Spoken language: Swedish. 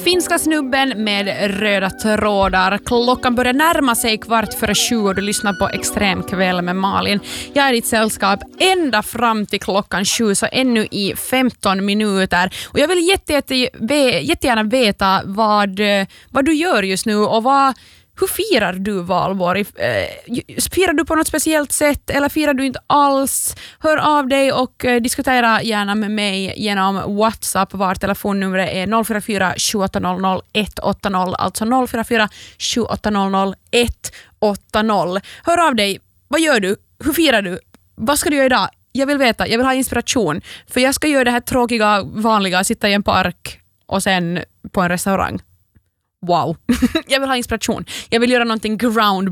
Finska snubben med röda trådar. Klockan börjar närma sig 7:15 och du lyssnar på Extremkväll med Malin. Jag är i ditt sällskap ända fram till klockan 7, så ännu i 15 minuter. Och jag vill jättegärna veta vad du gör just nu och hur firar du valborg? Firar du på något speciellt sätt eller firar du inte alls? Hör av dig och diskutera gärna med mig genom WhatsApp. Var telefonnumret är 044 780 180, alltså 044 780 180. Hör av dig. Vad gör du? Hur firar du? Vad ska du göra idag? Jag vill veta. Jag vill ha inspiration. För jag ska göra det här tråkiga, vanliga, sitta i en park och sen på en restaurang. Wow. Jag vill ha inspiration. Jag vill göra någonting